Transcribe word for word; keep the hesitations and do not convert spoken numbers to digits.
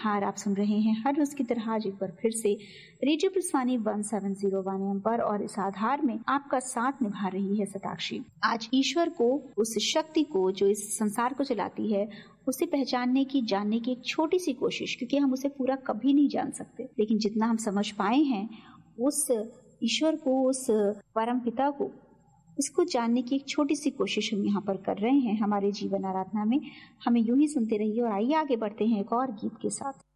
आधार आप सुन रहे हैं हर रोज की तरह आज एक बार फिर से radio प्रसानी one seven zero one M पर, और इस आधार में आपका साथ निभा रही है सताक्षी। आज ईश्वर को, उस शक्ति को जो इस संसार को चलाती है, उसे पहचानने की, जानने की एक छोटी सी कोशिश, क्योंकि हम उसे पूरा कभी नहीं जान सकते, लेकिन जितना हम समझ पाए हैं उस ईश्वर को, उस परम पिता को, इसको जानने की एक छोटी सी कोशिश हम यहाँ पर कर रहे हैं हमारे जीवन आराधना में। हमें यूं ही सुनते रहिए और आइए आगे बढ़ते हैं एक और गीत के साथ।